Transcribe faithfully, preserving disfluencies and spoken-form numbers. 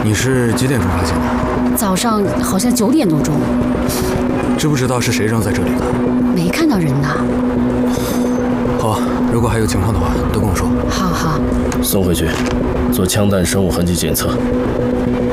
你是几点钟发现的？ 早上好像九点多钟。 知不知道是谁扔在这里的？ 没看到人呐。 好，如果还有情况的话，都跟我说。 好好。 送回去，做枪弹生物痕迹检测。